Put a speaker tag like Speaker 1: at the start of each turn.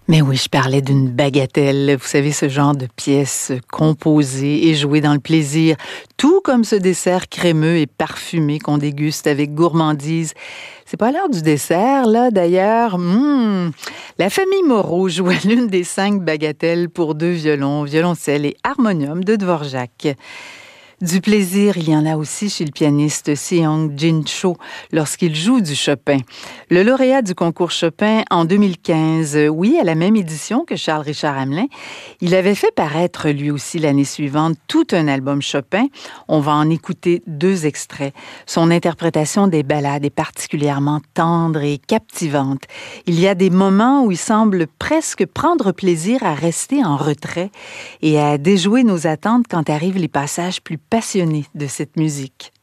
Speaker 1: Mais oui, je parlais d'une bagatelle. Vous savez, ce genre de pièce composée et jouée dans le plaisir, tout comme ce dessert crémeux et parfumé qu'on déguste avec gourmandise. C'est pas l'heure du dessert, là, d'ailleurs. La famille Moreau jouait l'une des 5 bagatelles pour 2 violons, violoncelle et harmonium de Dvorak. Du plaisir, il y en a aussi chez le pianiste Seong Jin-cho lorsqu'il joue du Chopin. Le lauréat du concours Chopin en 2015, oui, à la même édition que Charles-Richard Hamelin, il avait fait paraître lui aussi l'année suivante tout un album Chopin. On va en écouter 2 extraits. Son interprétation des ballades est particulièrement tendre et captivante. Il y a des moments où il semble presque prendre plaisir à rester en retrait et à déjouer nos attentes quand arrivent les passages plus passionné de cette musique.